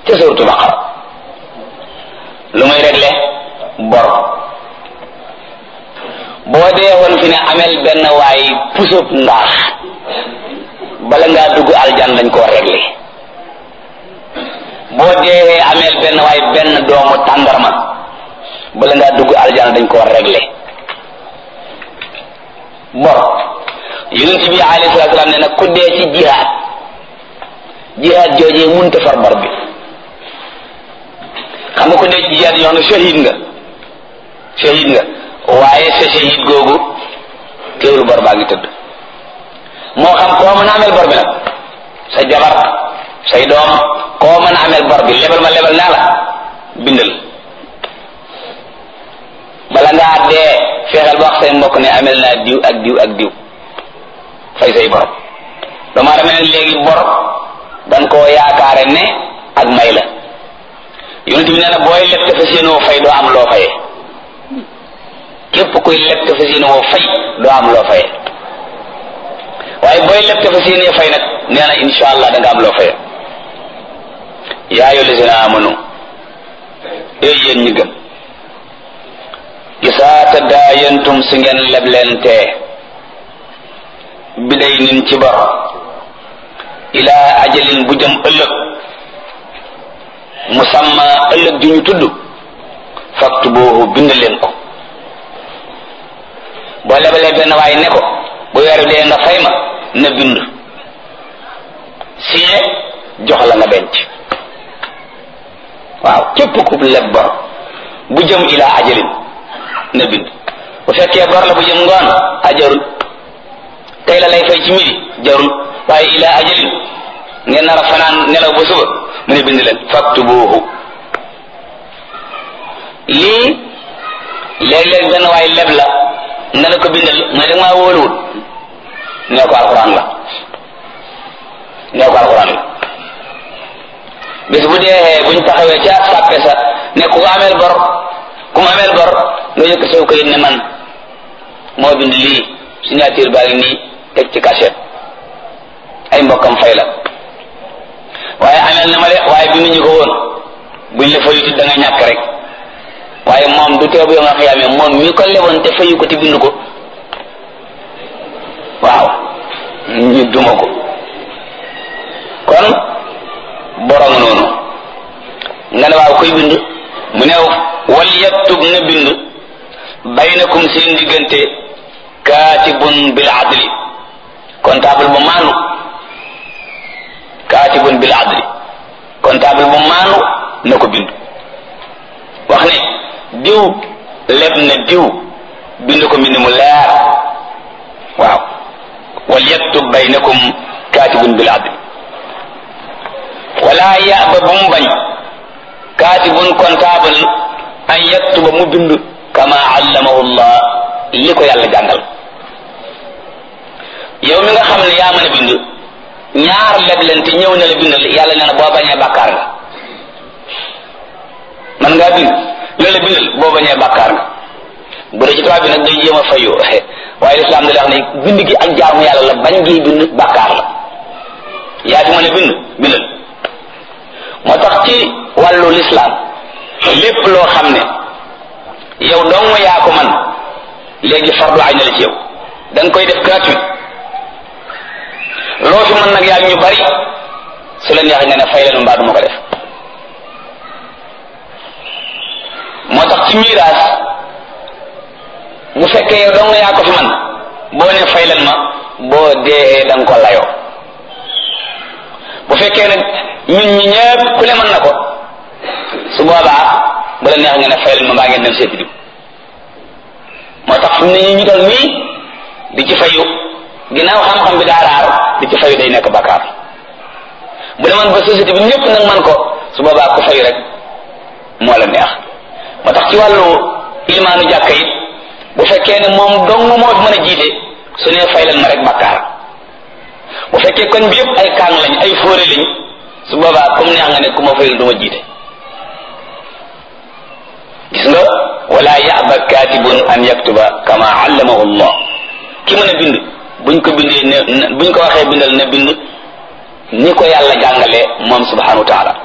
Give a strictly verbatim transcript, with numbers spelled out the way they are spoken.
ca suuratu Baqara lu muy réglé bor boo dee woon fi ne amel benn waay pusub ndaax bala ngaa dugg aljan dañ koo réglé boo dee amel benn waay benn doomu tàndarma bala ngaa dugg aljan dañ koo réglé bor yonent bi alayhi salaatu salaam ne nag ku dee ci jihaad jihaad joojee munta far bor bi xam nga ku dee ci jihaad yoo xam ne shahid nga shahid nga waaye sa shahid googu teewul bor baa ngi tëdd moo xam koo mën a amel bor bi nag sa jabar say doom koo mën a amel bor bi lebal ma lebal naa la bindal bala ngaa dee fexeel ba wax say mbokk ne amel naa diw ak diw ak diw fay say bor dama dama ne léegi bor dan koo yaakaare ne ak may la yonent bi nee na booy leb te fas yéenoo fay doo am loo fayee képp kuy leb te fas yéenoo fay doo am loo fayee waaye booy leb te fas yéenee fay nag nee na insha allah da nga am loo fayee yaa ayyuhal lazina amanu ee yéen ñi gëm isaa tadaayantum si ngeen leblente biday nin ci bor ilaa ajalin bu jëm ëllëg musamma ëllëg ju ñu tudd faktubuhu bind leen ko boo lebalee benn waay ne ko bu weer dee nga fay ma na bind signé jox la nga denc waaw képp ku leb bor bu jëm ilaa ajalin na bind bu fekkee bor la bu jëm ngoon ajarul tey la lay fay ci midi jarul waaye ilaa ajalin ngeen nar a fanaan nelaw ba suba mu ne bind leen faktubuhu lii léeg-léeg benn waay leb la nga ne ko bindal mooy da maa wóoluwul nee ko alxuraan la nee ko alxuraan la bis bu dee buñ taxawee ca sàppe sa ne ku ko ameel bor ku mu ameel bor nga yëkk sow ko yit ne man moo bind lii signature baa ngi nii teg ci cachet ay mbokkam fay la waaye ameel na ma de waaye bi ñu ko woon buñ la fayuti da nga ñàkk rek waaye moom du teew bu yow nga xiyaamee moom mi ko leboon te fayu ko te bind ko waaw ñu duma ko kon borom noonu nga ne waaw koy bind mu ne wal yaktub na bind baynakum seen diggante kaatibun bil adli comptable bu maanu kaatibun bil adli comptable bu maanu na ko bind wax ne diw leb na diw bind ko mbind mu leer waaw wal yaktub baynakum kaatibun bil adli wala yaba bu mu bañ kaatibun comptable an yaktuba mu bind kama allamahu llah li ko yàlla jàngal yow mi nga xam ne yaa mën a bind ñaar leblente ñëw na la bindal yàlla nee na boo bañee bàkkaar nga man ngaa bind loolu la bindal boo bañee bàkkaar nga bu dee ci tubaab bi nag day jéem a fayu waaye lislaam da lay wax ne bind gi ak jaamu yàlla la bañ ngi bind bàkkaar la yaa fi mën a bind bindal moo tax ci wàllu lislaam lépp loo xam ne yow dong yaa ko man léegi fardu ay na la ci yow da nga koy def gratuit loo fi mën nag yaa ñu bari su la neex nga ne fay leen mbaa du ma ko def moo tax ci miraas bu fekkee yow dong yaa ko fi man boo ne fay leen ma boo dee da nga ko layoo bu fekkee nag ñun ñi ñëpp ku le mën na ko su boobaa bu la neex nga ne fay leen ma mbaa ngeen dem seeti diw moo tax fi mu ne ñu ñu toll nii di ci fayu ginnaaw xam-xam bi daa raar di ci fayu day nekk bakkaar bu demoon ba société bi ñëpp nag man ko su boobaa ku fayu rek moo la neex moo tax ci wàllu ilmaanu jàkka it bu fekkee ne moom dong moo fi mën a jiite su ne fay leen ma rek bakkaar bu fekkee kon bi yëpp ay kaang lañ ay fóore lañ su boobaa comme neex nga ne ku ma fayul du ma jiite gis nga wala ya'ba katibun an yaktuba kama allamahu Allah ki mën a bind buñ ko bindee ne buñ ko waxee bindal na bind ni ko yàlla jàngalee moom subhanahu wa taala